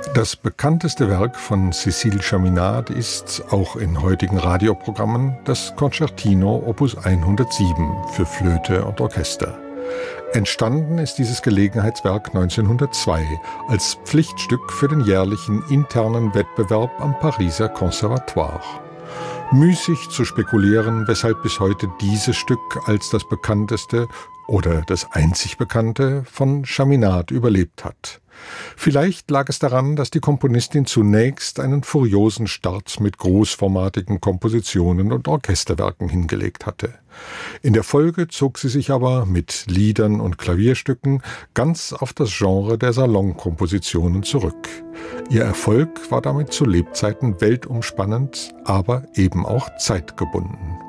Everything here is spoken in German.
Das bekannteste Werk von Cécile Chaminade ist, auch in heutigen Radioprogrammen, das Concertino Opus 107 für Flöte und Orchester. Entstanden ist dieses Gelegenheitswerk 1902 als Pflichtstück für den jährlichen internen Wettbewerb am Pariser Conservatoire. Müßig zu spekulieren, weshalb bis heute dieses Stück als das bekannteste oder das einzig bekannte von Chaminade überlebt hat. Vielleicht lag es daran, dass die Komponistin zunächst einen furiosen Start mit großformatigen Kompositionen und Orchesterwerken hingelegt hatte. In der Folge zog sie sich aber mit Liedern und Klavierstücken ganz auf das Genre der Salonkompositionen zurück. Ihr Erfolg war damit zu Lebzeiten weltumspannend, aber eben auch zeitgebunden.